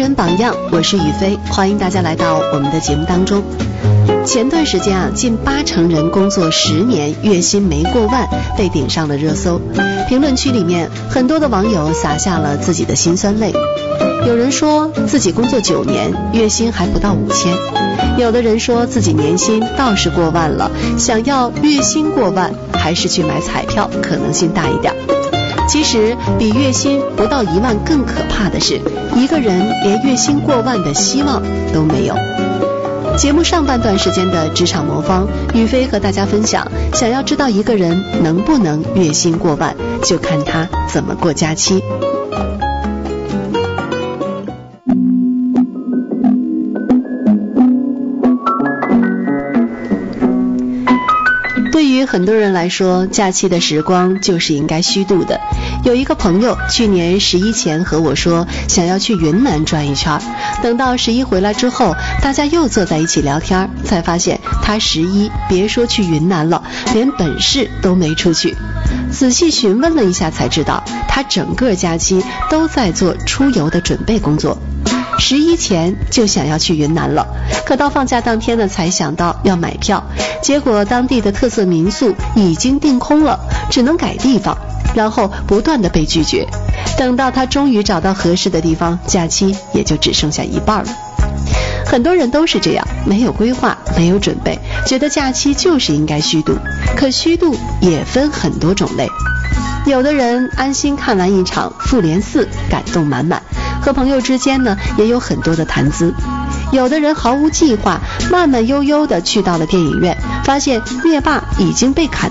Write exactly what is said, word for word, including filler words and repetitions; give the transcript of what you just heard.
人榜样，我是雨飞，欢迎大家来到我们的节目当中。前段时间啊，近八成人工作十年月薪没过万被顶上了热搜，评论区里面很多的网友洒下了自己的辛酸泪。有人说自己工作九年，月薪还不到五千；有的人说自己年薪倒是过万了，想要月薪过万，还是去买彩票可能性大一点。其实比月薪不到一万更可怕的是，一个人连月薪过万的希望都没有。节目上半段时间的职场魔方，雨飞和大家分享，想要知道一个人能不能月薪过万，就看他怎么过假期。对于很多人来说，假期的时光就是应该虚度的。有一个朋友去年十一前和我说想要去云南转一圈，等到十一回来之后，大家又坐在一起聊天，才发现他十一别说去云南了，连本市都没出去。仔细询问了一下才知道，他整个假期都在做出游的准备工作。十一前就想要去云南了，可到放假当天呢才想到要买票，结果当地的特色民宿已经订空了，只能改地方，然后不断的被拒绝。等到他终于找到合适的地方，假期也就只剩下一半了。很多人都是这样，没有规划，没有准备，觉得假期就是应该虚度。可虚度也分很多种类，有的人安心看完一场复联四，感动满满，和朋友之间呢也有很多的谈资。有的人毫无计划，慢慢悠悠地去到了电影院，发现灭霸已经被砍